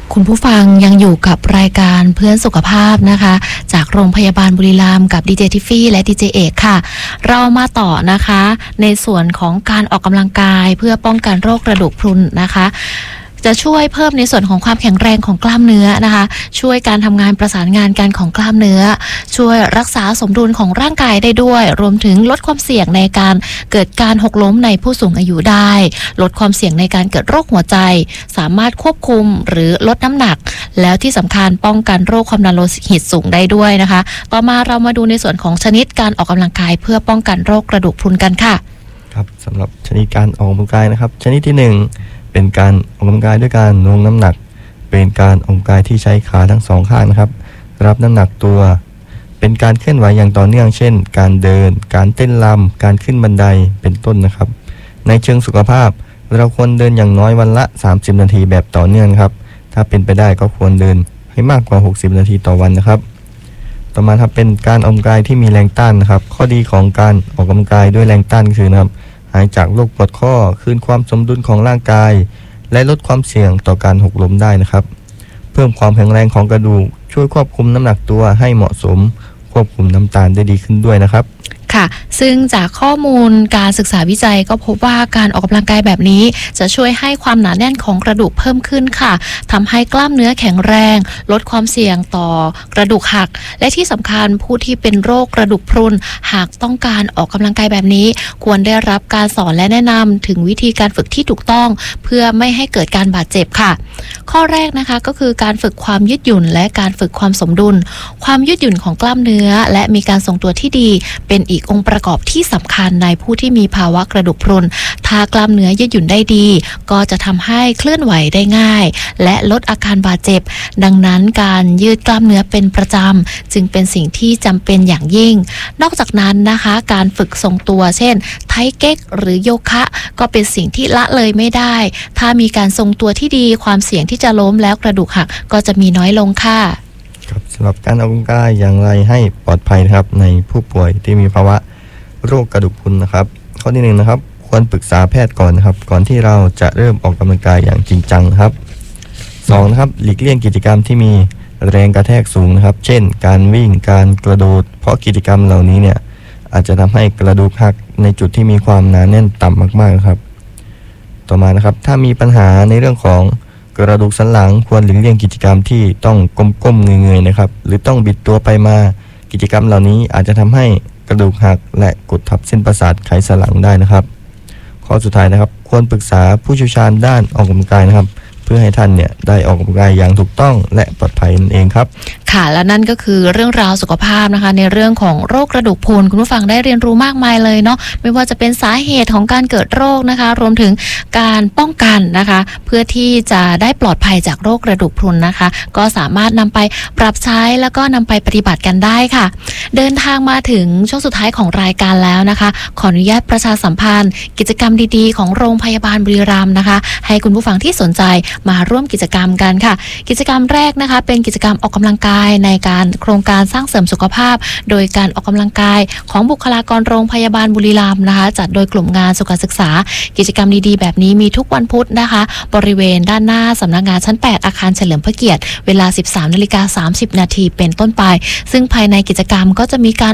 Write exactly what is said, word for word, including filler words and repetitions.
คุณผู้ฟังยังอยู่กับรายการเพื่อนสุขภาพนะคะจากโรงพยาบาลบุรีรัมย์กับดีเจทิฟฟี่และดีเจเอกค่ะเรามาต่อนะคะในส่วนของการออกกำลังกายเพื่อป้องกันโรคกระดูกพรุนนะคะจะช่วยเพิ่มในส่วนของความแข็งแรงของกล้ามเนื้อนะคะช่วยการทำงานประสานงานกันของกล้ามเนื้อช่วยรักษาสมดุลของร่างกายได้ด้วยรวมถึงลดความเสี่ยงในการเกิดการหกล้มในผู้สูงอายุได้ลดความเสี่ยงในการเกิดโรคหัวใจสามารถควบคุมหรือลดน้ำหนักแล้วที่สำคัญป้องกันโรคความดันโลหิตสูงได้ด้วยนะคะต่อมาเรามาดูในส่วนของชนิดการออกกำลังกายเพื่อป้องกันโรคกระดูกพรุนกันค่ะครับสำหรับชนิดการออกกำลังกายนะครับชนิดที่หนึ่งเป็นการออกกำลังกายด้วยการโน้มน้ำหนักเป็นการออกกำลังกายที่ใช้ขาทั้งสองข้างนะครับรับน้ำหนักตัวเป็นการเคลื่อนไหวอย่างต่อเนื่องเช่นการเดินการเต้นรำการขึ้นบันไดเป็นต้นนะครับในเชิงสุขภาพเราควรเดินอย่างน้อยวันละสามสิบนาทีแบบต่อเนื่องครับถ้าเป็นไปได้ก็ควรเดินให้มากกว่าหกสิบนาทีต่อวันนะครับต่อมาครับเป็นการออกกำลังกายที่มีแรงต้านนะครับข้อดีของการออกกำลังกายด้วยแรงต้านคือนะครับหายจากโรคปวดข้อคืนความสมดุลของร่างกายและลดความเสี่ยงต่อการหกล้มได้นะครับเพิ่มความแข็งแรงของกระดูกช่วยควบคุมน้ำหนักตัวให้เหมาะสมควบคุมน้ำตาลได้ดีขึ้นด้วยนะครับค่ะซึ่งจากข้อมูลการศึกษาวิจัยก็พบว่าการออกกำลังกายแบบนี้จะช่วยให้ความหนาแน่นของกระดูกเพิ่มขึ้นค่ะทำให้กล้ามเนื้อแข็งแรงลดความเสี่ยงต่อกระดูกหักและที่สำคัญผู้ที่เป็นโรคกระดูกพรุนหากต้องการออกกำลังกายแบบนี้ควรได้รับการสอนและแนะนำถึงวิธีการฝึกที่ถูกต้องเพื่อไม่ให้เกิดการบาดเจ็บค่ะข้อแรกนะคะก็คือการฝึกความยืดหยุ่นและการฝึกความสมดุลความยืดหยุ่นของกล้ามเนื้อและมีการทรงตัวที่ดีเป็นอีกองค์ประกอบที่สำคัญในผู้ที่มีภาวะกระดูกพรุนถ้ากล้ามเนื้อยืดหยุ่นได้ดีก็จะทำให้เคลื่อนไหวได้ง่ายและลดอาการบาดเจ็บดังนั้นการยืดกล้ามเนื้อเป็นประจำจึงเป็นสิ่งที่จำเป็นอย่างยิ่งนอกจากนั้นนะคะการฝึกทรงตัวเช่นไทเก๊กหรือโยคะก็เป็นสิ่งที่ละเลยไม่ได้ถ้ามีการทรงตัวที่ดีความเสี่ยงที่จะล้มแล้วกระดูกหักก็จะมีน้อยลงค่ะครับสำหรับการออกกำลังกายอย่างไรให้ปลอดภัยนะครับในผู้ป่วยที่มีภาวะโรคกระดูกพรุนนะครับข้อที่หนึ่งนะครับควรปรึกษาแพทย์ก่อนนะครับก่อนที่เราจะเริ่มออกกำลังกายอย่างจริงจังครับสองนะครับหลีกเลี่ยงกิจกรรมที่มีแรงกระแทกสูงนะครับเช่นการวิ่งการกระโดดเพราะกิจกรรมเหล่านี้เนี่ยอาจจะทำให้กระดูกหักในจุดที่มีความหนาแน่นต่ำมากๆนะครับต่อมานะครับถ้ามีปัญหาในเรื่องของกระดูกสันหลังควรหลีกเลี่ยงกิจกรรมที่ต้องก้มๆเงยๆนะครับหรือต้องบิดตัวไปมากิจกรรมเหล่านี้อาจจะทำให้กระดูกหักและกดทับเส้นประสาทไขสันหลังได้นะครับข้อสุดท้ายนะครับควรปรึกษาผู้เชี่ยวชาญด้านออกกำลังกายนะครับเพื่อให้ท่านเนี่ยได้ออกกำลังกายอย่างถูกต้องและปลอดภัยนั่นเองครับค่ะและนั่นก็คือเรื่องราวสุขภาพนะคะในเรื่องของโรคกระดูกพรุนคุณผู้ฟังได้เรียนรู้มากมายเลยเนาะไม่ว่าจะเป็นสาเหตุของการเกิดโรคนะคะรวมถึงการป้องกันนะคะเพื่อที่จะได้ปลอดภัยจากโรคกระดูกพรุนนะคะก็สามารถนำไปปรับใช้แล้วก็นำไปปฏิบัติกันได้ค่ะเดินทางมาถึงช่วงสุดท้ายของรายการแล้วนะคะขออนุญาตประชาสัมพันธ์กิจกรรมดีๆของโรงพยาบาลบุรีรัมย์นะคะให้คุณผู้ฟังที่สนใจมาร่วมกิจกรรมกันค่ะกิจกรรมแรกนะคะเป็นกิจกรรมออกกำลังกายในการโครงการสร้างเสริมสุขภาพโดยการออกกำลังกายของบุคลากรโรงพยาบาลบุรีรัมย์นะคะจัดโดยกลุ่มงานสุขศึกษากิจกรรมดีๆแบบนี้มีทุกวันพุธนะคะบริเวณด้านหน้าสำนักงานชั้นแปดอาคารเฉลิมพระเกียรติเวลา สิบสามนาฬิกาสามสิบนาทีเป็นต้นไปซึ่งภายในกิจกรรมก็จะมีการ